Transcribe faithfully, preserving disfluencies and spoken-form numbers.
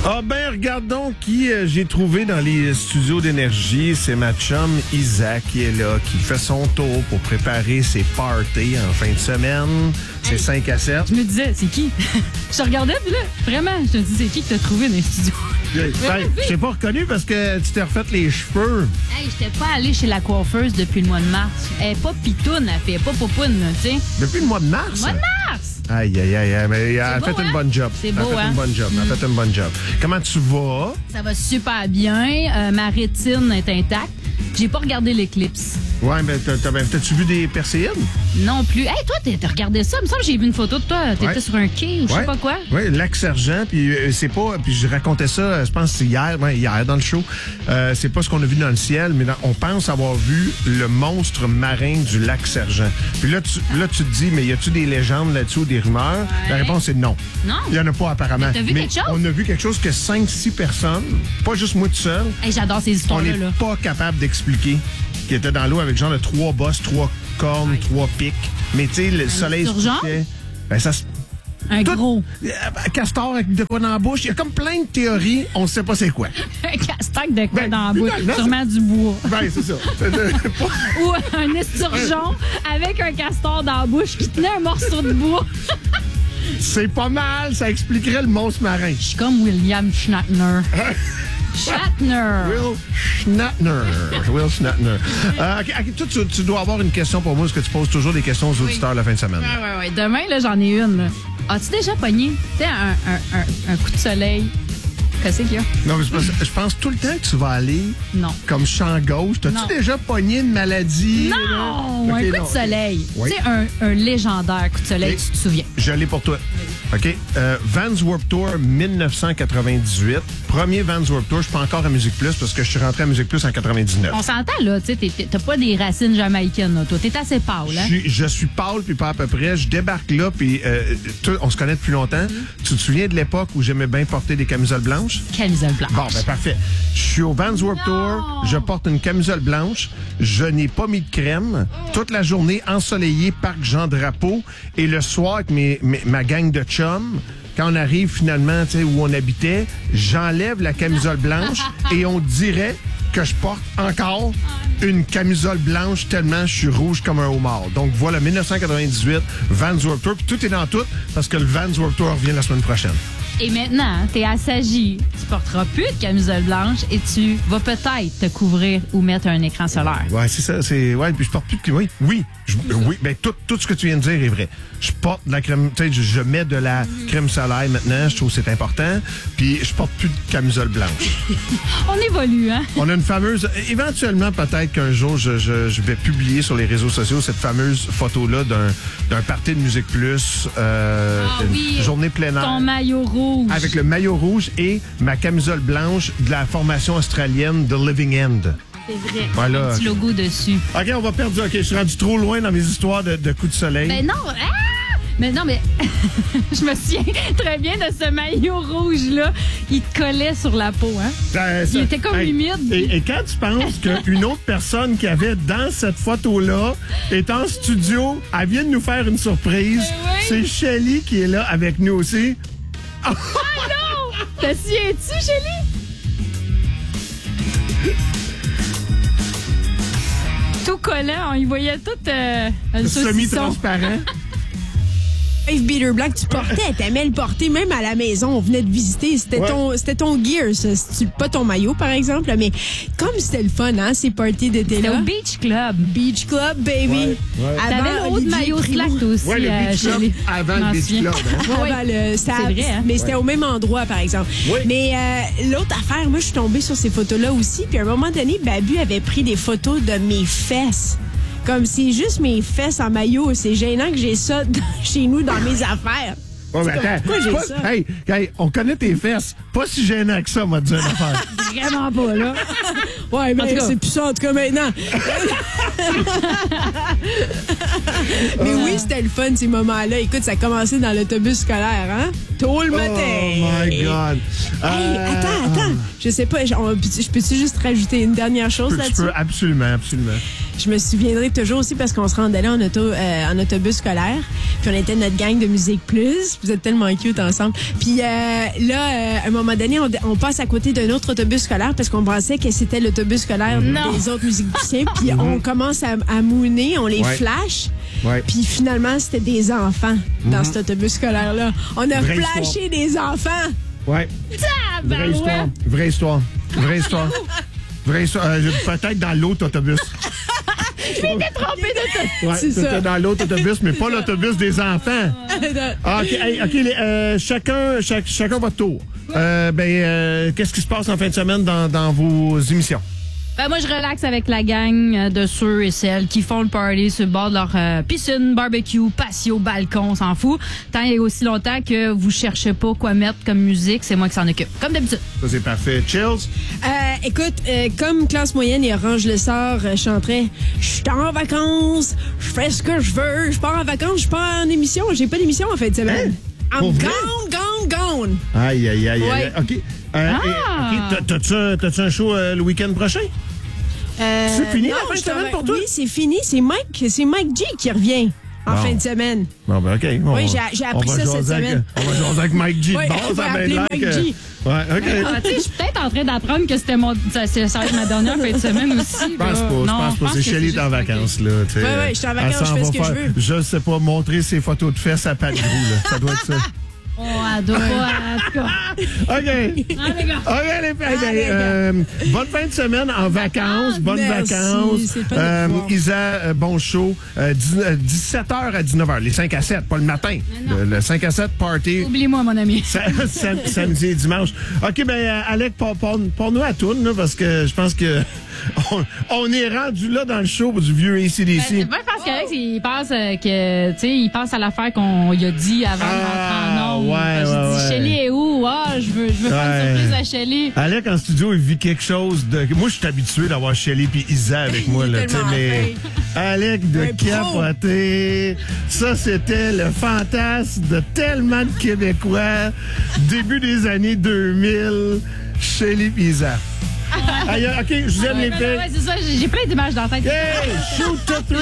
Ah ben, regardons qui euh, j'ai trouvé dans les studios d'énergie. C'est ma chum Isaac qui est là, qui fait son tour pour préparer ses parties en fin de semaine. C'est cinq à sept. Je me disais, c'est qui? Je te regardais, puis là, vraiment, je te dis, c'est qui que t'as trouvé dans les studios? Ben, je t'ai pas reconnu parce que tu t'es refait les cheveux. Hey, j'étais pas allée chez la coiffeuse depuis le mois de mars. Elle est pas pitoune, elle fait pas popoune, tu sais. Depuis le mois de mars? Mois de mars! Aïe, aïe, aïe, aïe. Mais elle a beau, fait hein? une bonne job. C'est Elle a beau, fait hein? une bonne job. Elle a fait une bonne job. Comment tu vas? Ça va super bien. Euh, ma rétine est intacte. J'ai pas regardé l'éclipse. Ouais, mais t'as, t'as, ben, t'as-tu vu des perséides? Non plus. Hey, toi, t'as regardé ça? Il me semble que j'ai vu une photo de toi. T'étais Ouais. sur un quai ou je Ouais. sais pas quoi. Oui, Lac-Sergent, puis euh, c'est pas, puis je racontais ça, euh, je pense que c'est hier, ouais, hier dans le show. Euh, c'est pas ce qu'on a vu dans le ciel, mais dans- on pense avoir vu le monstre marin du Lac-Sergent. Puis là, tu, là, tu te dis, mais y a-tu des légendes là-dessus ou des rumeurs? Ouais. La réponse est non. Non? Il y en a pas apparemment. Mais t'as vu mais quelque chose? on a vu quelque chose que cinq six personnes, pas juste moi tout seul, Hey, j'adore ces on histoires-là. n'est Là. pas capable d'expliquer, qui était dans l'eau avec genre de trois bosses, trois cornes, trois pics. Mais tu sais, le soleil se surgeon? couchait. Ben, ça se Un tout- gros. Euh, Castor avec de quoi dans la bouche. Il y a comme plein de théories. On ne sait pas c'est quoi. Un castac de quoi Ben, dans la bouche. non, non, Sûrement du bois. Ben, c'est ça. C'est de- pas- Ou un esturgeon avec un castor dans la bouche qui tenait un morceau de bois. C'est pas mal. Ça expliquerait le monstre marin. Je suis comme William Shatner. Shatner. Will Schnattner. Will Schnattner. Euh, ok, ok, toi, tu, tu dois avoir une question pour moi, parce que tu poses toujours des questions aux auditeurs la fin de semaine. Ouais, ouais, ouais. Demain, là, j'en ai une. là. As-tu déjà pogné, tu sais, un, un, un, un coup de soleil? Qu'est-ce qu'il y a? Non, mais c'est parce que je pense tout le temps que tu vas aller Non. comme champ gauche. T'as-tu Non. déjà pogné une maladie? Non! là? Un Ok, coup non. de soleil. Oui. Tu sais, un, un légendaire coup de soleil, Ok. tu te souviens? Je l'ai pour toi. OK. Euh, Vans Warped Tour dix-neuf cent quatre-vingt-dix-huit. Premier Vans Warped Tour. Je suis pas encore à Musique Plus parce que je suis rentré à Musique Plus en quatre-vingt-dix-neuf. On s'entend, là, tu sais, t'es- t'es- t'as pas des racines jamaïcaines, là, toi. T'es assez pâle, Je hein? suis, je suis pâle, puis pas à peu près. Je débarque là, puis euh, toi, on se connaît depuis longtemps. Tu te souviens de l'époque où j'aimais bien porter des camisoles blanches? Camisole blanche. Bon, ben parfait. Je suis au Vans Warped Tour. Je porte une camisole blanche. Je n'ai pas mis de crème. Toute la journée, ensoleillé, parc Jean Drapeau. Et le soir, avec mes, mes- ma gang de chums, quand on arrive finalement, tu sais, où on habitait, j'enlève la camisole blanche et on dirait que je porte encore une camisole blanche tellement je suis rouge comme un homard. Donc voilà, dix-neuf cent quatre-vingt-dix-huit, Vans Warped Tour. Puis tout est dans tout parce que le Vans Warped Tour revient la semaine prochaine. Et maintenant, t'es assagi. Tu porteras plus de camisole blanche et tu vas peut-être te couvrir ou mettre un écran solaire. Ouais, c'est ça. C'est ouais, puis je porte plus de oui, oui, je- oui. Ben tout, tout ce que tu viens de dire est vrai. Je porte de la crème, tu sais, je, je mets de la crème solaire maintenant. Je trouve que c'est important. Puis je porte plus de camisole blanche. On évolue, hein? On a une fameuse. Éventuellement, peut-être qu'un jour, je, je, je vais publier sur les réseaux sociaux cette fameuse photo-là d'un d'un party de Musique Plus, euh, Ah oui, une journée plein air. Ton maillot rouge. Avec le maillot rouge et ma camisole blanche de la formation australienne The Living End. C'est vrai. Voilà. Un petit logo dessus. OK, on va perdre. OK, je suis rendu trop loin dans mes histoires de, de coups de soleil. Ben non, ah! Mais non, mais je me souviens très bien de ce maillot rouge-là. Il te collait sur la peau, hein? Ça- ça- Il était comme humide. Et, et quand tu penses qu'une autre personne qui avait dans cette photo-là est en studio, elle vient de nous faire une surprise. Ben oui. C'est Shelly qui est là avec nous aussi. Ah non! T'as souviens-tu, Chélie? Tout collant, on y voyait tout euh, le saucisson. Semi-transparent. Wave beater blanc que tu portais, t'aimais le porter même à la maison. On venait te visiter. C'était Ouais. ton, c'était ton gear, ça. C'est pas ton maillot, par exemple, mais comme c'était le fun, hein, ces parties d'été C'était là. au Beach Club. Beach Club, baby. Ouais, ouais. Avant T'avais le haut de Olivier maillot Primo. slack toi aussi, Ouais, le euh, Beach Club Chélie. avant Je le m'en Beach souviens. Club. hein. Avant le- c'était à- C'est vrai, hein? Mais c'était au même endroit, par exemple. Oui. Mais euh, l'autre affaire, moi, je suis tombée sur ces photos-là aussi. Puis à un moment donné, Babu avait pris des photos de mes fesses. Comme c'est juste mes fesses en maillot. C'est gênant que j'ai ça dans- chez nous dans mes affaires. Ouais, mais attends, Pourquoi j'ai pas- ça? Hey, hey, on connaît tes fesses. Pas si gênant que ça, m'a dit une affaire. Vraiment pas, là. Ouais, En mais tout cas. c'est plus ça, en tout cas, maintenant. Mais oui, c'était le fun, ces moments-là. Écoute, ça a commencé dans l'autobus scolaire, hein? Tôt le matin. Oh my God. Hey, Euh, attends, attends. Je sais pas, je, on- je peux-tu juste rajouter une dernière chose Tu là-dessus? peux, absolument, absolument. je me souviendrai toujours aussi parce qu'on se rendait là en, auto, euh, en autobus scolaire. Puis on était notre gang de Musique Plus. Vous êtes tellement cute ensemble. Puis euh, là, euh, à un moment donné, on, on passe à côté d'un autre autobus scolaire parce qu'on pensait que c'était l'autobus scolaire Non. des autres musiciens. Puis on commence à, à mouner, on les Ouais. flash. Ouais. Puis finalement, c'était des enfants dans cet autobus scolaire-là. On a Vraie flashé des enfants. Ouais. Ah, ben Vraie ouais. histoire. Vraie histoire. Vraie histoire. Vraie histoire. Euh, peut-être dans l'autre autobus. Je m'étais trompée de tout. Ouais, C'est c'était ça. dans l'autre autobus, mais pas l'autobus des enfants. Ah, OK, hey, OK, les, euh, chacun, chac- chacun votre tour. Euh, ben, euh, qu'est-ce qui se passe en fin de semaine dans, dans vos émissions? Ben moi, je relaxe avec la gang euh, de ceux et celles qui font le party sur le bord de leur euh, piscine, barbecue, patio, balcon, on s'en fout. Tant et aussi longtemps que vous cherchez pas quoi mettre comme musique, c'est moi qui s'en occupe. Comme d'habitude. Ça, c'est parfait. Chills? Euh, écoute, euh, comme classe moyenne et Orange le sort, euh, je chanterais « Je suis en vacances, je fais ce que je veux, je pars en vacances, je pars en émission. J'ai pas d'émission en fin de semaine. Hein? Pour I'm vrai? gone, gone, gone. Aïe, aïe, aïe, Ouais. aïe. OK. Euh, Ah. et- OK, t'as- t'as-tu un, t'as-tu un show euh, le week-end prochain? Euh, C'est fini la non, fin de je semaine travaille- pour toi? Oui, c'est fini. C'est Mike, c'est Mike G qui revient en Bon. fin de semaine. Bon, ben, OK. On- Oui, j'ai- j'ai appris on va ça cette jaser avec- semaine. On va jaser avec Mike G de Oui, base. on va ça a bien appeler l'air Mike que- G. Ouais, OK. Ah, tu sais, je suis peut-être en train d'apprendre que c'était mon, ça, c'est- ça va être ma dernière fin de semaine aussi. Je pense pas, je Non, pense pas. C'est que Shelly est en juste- vacances, là. tu sais. Ouais, ouais, je suis en vacances, Elle s'en je fais va ce que je faire, veux. Je sais pas, montrer ses photos de fesses à Pat Grou, là. Ça doit être ça. Oh, elle doit pas, en tout cas. OK. Ah, les gars. OK, les filles, Ah, ben, les gars. euh, bonne fin de semaine en vacances. Bonnes Merci, vacances. c'est le fun de Euh, te voir. Isa, euh, bon show. Euh, dix- euh, dix-sept heures à dix-neuf heures. Les cinq à sept, pas le matin. non. Le, le cinq à sept party. Oublie-moi, mon ami. Sa- sam- samedi et dimanche. OK, ben, euh, Alec, pour, pour, pour nous à tourne, là, parce que je pense que on, on est rendu là dans le show du vieux A C D C. Ben, parce qu'Alex, il pense euh, que, tu sais, il pense à l'affaire qu'on lui a dit avant de rentrer en ondes. ouais, Fait que ouais, j'ai dit, ouais. Shelly est où? Ah, je veux, je veux faire Ouais. une surprise à Shelly. Alec, en studio, il vit quelque chose de... Moi, je suis habitué d'avoir Shelly puis Isa avec moi, Il est là, tu sais, tellement mais... Alec de Un pro. capoter. Ça, c'était le fantasme de tellement de Québécois. Début des années deux mille. Shelly puis Isa. Aïe, OK, je vous aime, Ouais, les ben, filles. ouais, c'est ça, j'ai j'ai plein d'images dans la tête. Hey, shoot to three.